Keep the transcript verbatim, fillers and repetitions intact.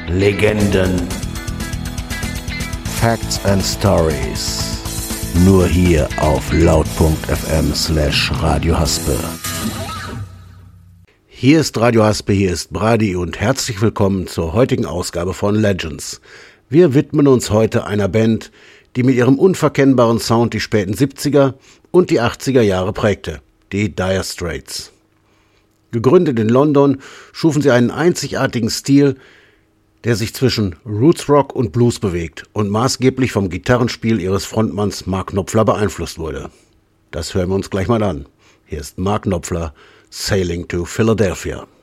Legenden, Facts and Stories. Nur hier auf laut.fm slash Radio Haspe. Hier ist Radio Haspe, hier ist Brady und herzlich willkommen zur heutigen Ausgabe von Legends. Wir widmen uns heute einer Band, die mit ihrem unverkennbaren Sound die späten siebziger und die achtziger Jahre prägte, die Dire Straits. Gegründet in London, schufen sie einen einzigartigen Stil, der sich zwischen Rootsrock und Blues bewegt und maßgeblich vom Gitarrenspiel ihres Frontmanns Mark Knopfler beeinflusst wurde. Das hören wir uns gleich mal an. Hier ist Mark Knopfler, Sailing to Philadelphia.